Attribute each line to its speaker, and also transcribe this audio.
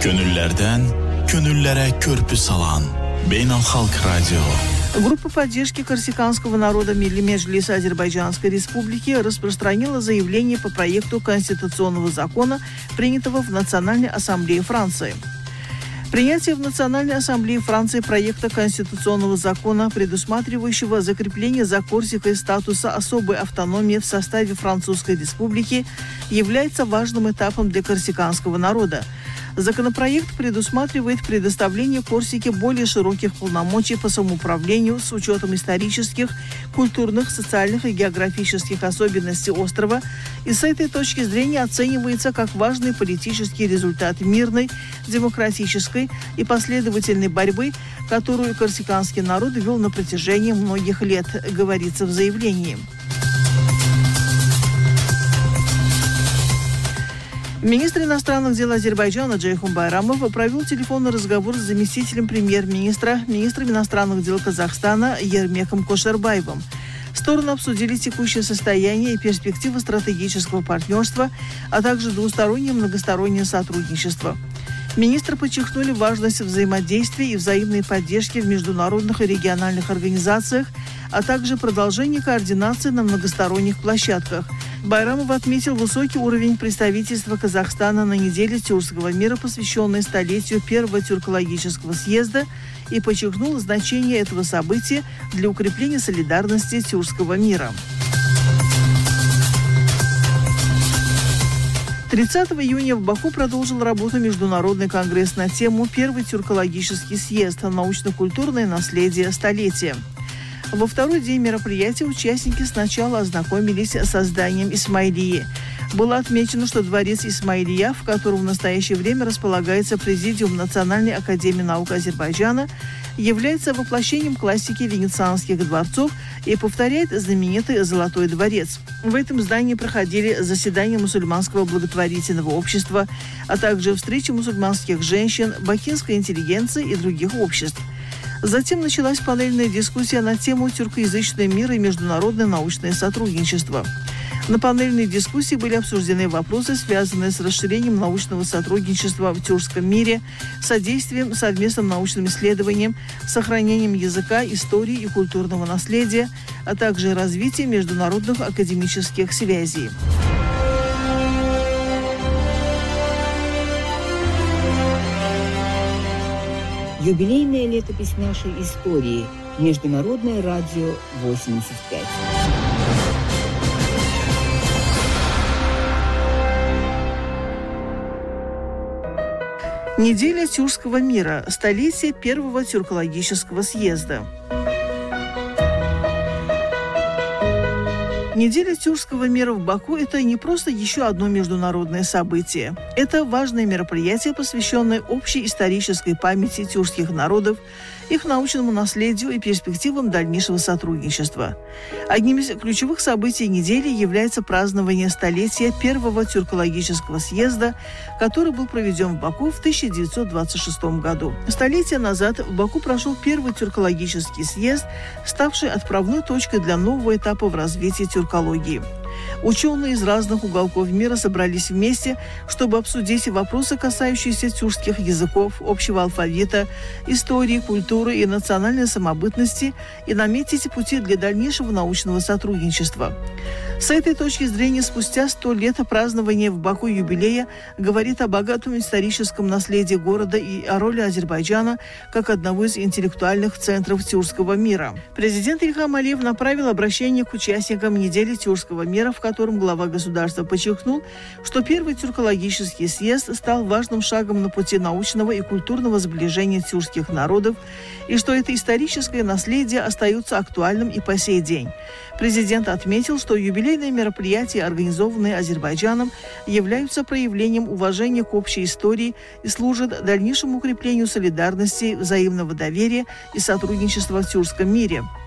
Speaker 1: Gönüllerden, gönüllere körpü salan Бейналхалк радио.
Speaker 2: Группа поддержки корсиканского народа Милли Меджлис Азербайджанской Республики распространила заявление по проекту конституционного закона, принятого в Национальной ассамблее Франции. Принятие в Национальной ассамблее Франции проекта конституционного закона, предусматривающего закрепление за Корсикой статуса особой автономии в составе Французской Республики, является важным этапом для корсиканского народа. Законопроект предусматривает предоставление Корсике более широких полномочий по самоуправлению с учетом исторических, культурных, социальных и географических особенностей острова, и с этой точки зрения оценивается как важный политический результат мирной, демократической и последовательной борьбы, которую корсиканский народ вел на протяжении многих лет, говорится в заявлении. Министр иностранных дел Азербайджана Джейхун Байрамов провел телефонный разговор с заместителем премьер-министра, министром иностранных дел Казахстана Ермеком Кошербаевым. Стороны обсудили текущее состояние и перспективы стратегического партнерства, а также двустороннее и многостороннее сотрудничество. Министры подчеркнули важность взаимодействия и взаимной поддержки в международных и региональных организациях, а также продолжение координации на многосторонних площадках. Байрамов отметил высокий уровень представительства Казахстана на неделе тюркского мира, посвященной столетию Первого тюркологического съезда, и подчеркнул значение этого события для укрепления солидарности тюркского мира. 30 июня в Баку продолжил работу Международный конгресс на тему «Первый тюркологический съезд. Научно-культурное наследие столетия». Во второй день мероприятия участники сначала ознакомились с созданием Исмаилии. Было отмечено, что дворец Исмаилия, в котором в настоящее время располагается Президиум Национальной академии наук Азербайджана, является воплощением классики венецианских дворцов и повторяет знаменитый Золотой дворец. В этом здании проходили заседания мусульманского благотворительного общества, а также встречи мусульманских женщин, бакинской интеллигенции и других обществ. Затем началась панельная дискуссия на тему «Тюркоязычный мир и международное научное сотрудничество». На панельной дискуссии были обсуждены вопросы, связанные с расширением научного сотрудничества в тюркском мире, содействием совместным научным исследованиям, сохранением языка, истории и культурного наследия, а также развитием международных академических связей.
Speaker 3: Юбилейная летопись нашей истории. Международное радио 85.
Speaker 2: Неделя тюркского мира. Столетие Первого тюркологического съезда. Неделя тюркского мира в Баку – это не просто еще одно международное событие. Это важное мероприятие, посвященное общей исторической памяти тюркских народов, их научному наследию и перспективам дальнейшего сотрудничества. Одним из ключевых событий недели является празднование столетия Первого тюркологического съезда, который был проведен в Баку в 1926 году. Столетия назад в Баку прошел Первый тюркологический съезд, ставший отправной точкой для нового этапа в развитии тюркологии. Ученые из разных уголков мира собрались вместе, чтобы обсудить вопросы, касающиеся тюркских языков, общего алфавита, истории, культуры и национальной самобытности, и наметить пути для дальнейшего научного сотрудничества. С этой точки зрения, спустя 100 лет празднования в Баку юбилея говорит о богатом историческом наследии города и о роли Азербайджана как одного из интеллектуальных центров тюркского мира. Президент Ильхам Алиев направил обращение к участникам недели тюркского мира, в котором глава государства подчеркнул, что Первый тюркологический съезд стал важным шагом на пути научного и культурного сближения тюркских народов, и что это историческое наследие остается актуальным и по сей день. Президент отметил, что юбилейные мероприятия, организованные Азербайджаном, являются проявлением уважения к общей истории и служат дальнейшему укреплению солидарности, взаимного доверия и сотрудничества в тюркском мире.